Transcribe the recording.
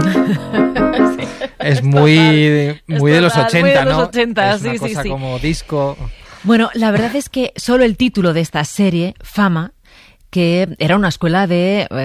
Sí. Es muy de los 80, muy de los ¿no? 80, es una sí, cosa sí. como disco. Bueno, la verdad es que solo el título de esta serie, Fama, que era una escuela de